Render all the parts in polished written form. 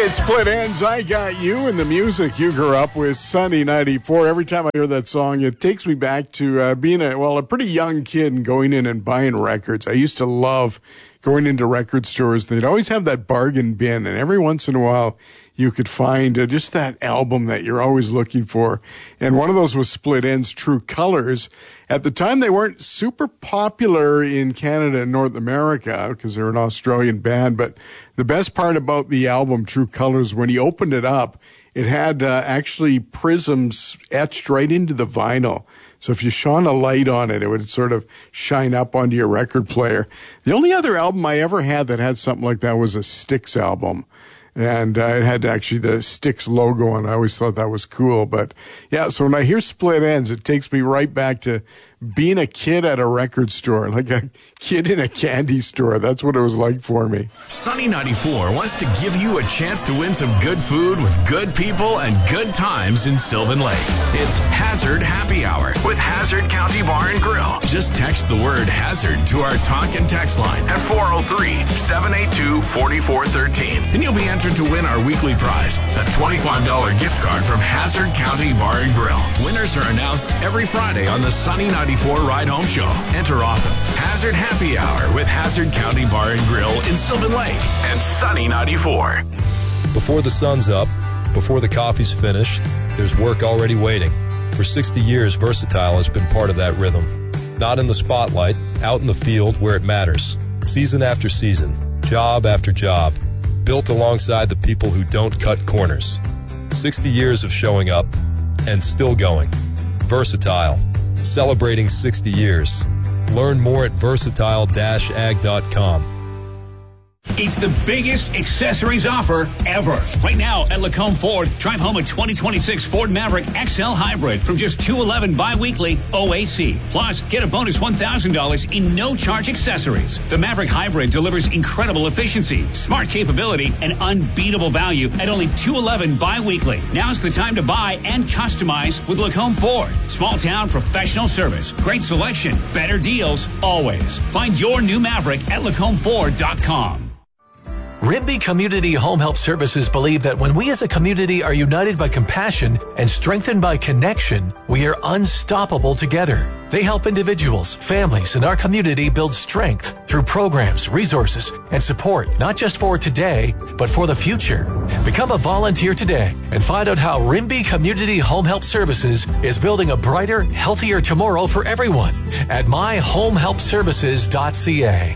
It's Split Ends, I Got You, and the music you grew up with, Sunny 94. Every time I hear that song, it takes me back to being a pretty young kid and going in and buying records. I used to love going into record stores. They'd always have that bargain bin, and every once in a while, you could find just that album that you're always looking for. And one of those was Split Ends, True Colors. At the time, they weren't super popular in Canada and North America because they're an Australian band. But the best part about the album, True Colors, when he opened it up, it had actually prisms etched right into the vinyl. So if you shone a light on it, it would sort of shine up onto your record player. The only other album I ever had that had something like that was a Styx album. And it had actually the Styx logo on. I always thought that was cool. But yeah, so when I hear Split Ends, it takes me right back to being a kid at a record store, like a kid in a candy store. That's what it was like for me. Sunny 94 wants to give you a chance to win some good food with good people and good times in Sylvan Lake. It's Hazard Happy Hour with Hazard County Bar and Grill. Just text the word Hazard to our talk and text line at 403-782-4413. And you'll be entered to win our weekly prize, a $25 gift card from Hazard County Bar and Grill. Winners are announced every Friday on the Sunny 94 Ride Home Show. Enter often. Hazard Happy Hour with Hazard County Bar and Grill in Sylvan Lake and Sunny 94. Before the sun's up, before the coffee's finished, there's work already waiting. For 60 years, Versatile has been part of that rhythm. Not in the spotlight, out in the field where it matters. Season after season, job after job, built alongside the people who don't cut corners. 60 years of showing up and still going. Versatile. Celebrating 60 years. Learn more at versatile-ag.com. It's the biggest accessories offer ever. Right now at Lacombe Ford, drive home a 2026 Ford Maverick XL Hybrid from just $211 bi-weekly OAC. Plus, get a bonus $1,000 in no-charge accessories. The Maverick Hybrid delivers incredible efficiency, smart capability, and unbeatable value at only $211 bi-weekly. Now's the time to buy and customize with Lacombe Ford. Small town professional service, great selection, better deals, always. Find your new Maverick at LacombFord.com. Rimbey Community Home Help Services believe that when we as a community are united by compassion and strengthened by connection, we are unstoppable together. They help individuals, families, and our community build strength through programs, resources, and support, not just for today, but for the future. Become a volunteer today and find out how Rimbey Community Home Help Services is building a brighter, healthier tomorrow for everyone at myhomehelpservices.ca.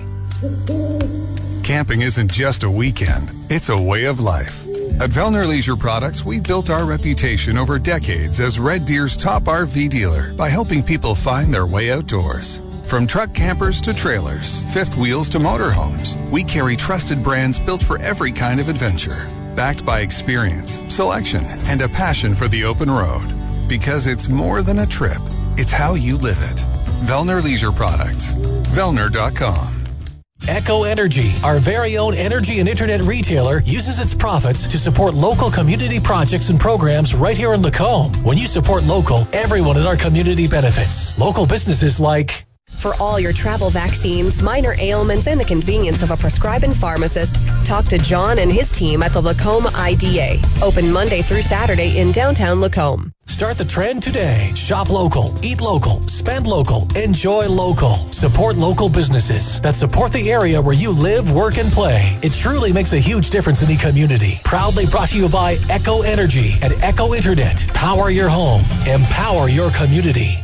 Camping isn't just a weekend, it's a way of life. At Vellner Leisure Products, we've built our reputation over decades as Red Deer's top RV dealer by helping people find their way outdoors. From truck campers to trailers, fifth wheels to motorhomes, we carry trusted brands built for every kind of adventure. Backed by experience, selection, and a passion for the open road. Because it's more than a trip, it's how you live it. Vellner Leisure Products. Vellner.com. Echo Energy, our very own energy and internet retailer, uses its profits to support local community projects and programs right here in Lacombe. When you support local, everyone in our community benefits. Local businesses like... For all your travel vaccines, minor ailments, and the convenience of a prescribing pharmacist, talk to John and his team at the Lacombe IDA. Open Monday through Saturday in downtown Lacombe. Start the trend today. Shop local, eat local, spend local, enjoy local. Support local businesses that support the area where you live, work, and play. It truly makes a huge difference in the community. Proudly brought to you by Echo Energy and Echo Internet. Power your home. Empower your community.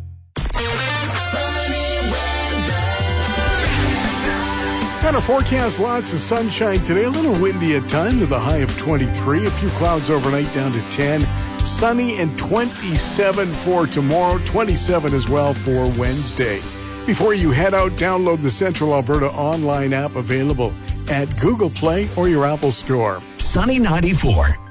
Kind of forecast, lots of sunshine today. A little windy at times with a high of 23. A few clouds overnight down to 10. Sunny and 27 for tomorrow. 27 as well for Wednesday. Before you head out, download the Central Alberta online app available at Google Play or your Apple Store. Sunny 94.